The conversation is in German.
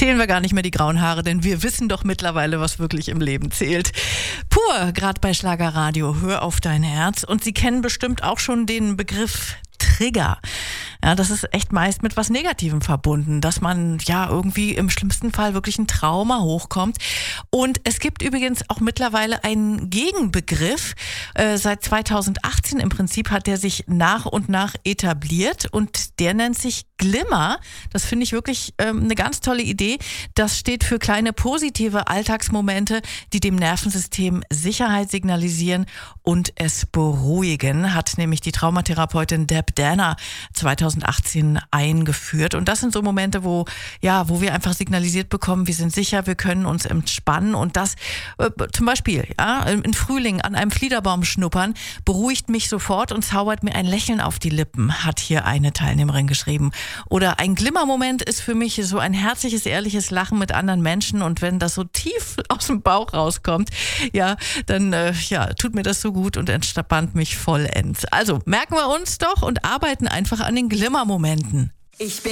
zählen wir gar nicht mehr die grauen Haare, denn wir wissen doch mittlerweile, was wirklich im Leben zählt. Pur, gerade bei Schlagerradio, hör auf dein Herz. Und Sie kennen bestimmt auch schon den Begriff Trigger. Ja, das ist echt meist mit was Negativem verbunden, dass man ja irgendwie im schlimmsten Fall wirklich ein Trauma hochkommt. Und es gibt übrigens auch mittlerweile einen Gegenbegriff. Seit 2018 im Prinzip hat der sich nach und nach etabliert und der nennt sich Glimmer. Das finde ich wirklich eine ganz tolle Idee. Das steht für kleine positive Alltagsmomente, die dem Nervensystem Sicherheit signalisieren und es beruhigen, hat nämlich die Traumatherapeutin Deb Danner 2018 eingeführt. Und das sind so Momente, wo wir einfach signalisiert bekommen, wir sind sicher, wir können uns entspannen. Und das zum Beispiel im Frühling an einem Fliederbaum schnuppern, beruhigt mich sofort und zaubert mir ein Lächeln auf die Lippen, hat hier eine Teilnehmerin geschrieben. Oder ein Glimmermoment ist für mich so ein herzliches, ehrliches Lachen mit anderen Menschen. Und wenn das so tief aus dem Bauch rauskommt, dann tut mir das so gut und entspannt mich vollends. Also merken wir uns doch und arbeiten einfach an den Glimmermomenten.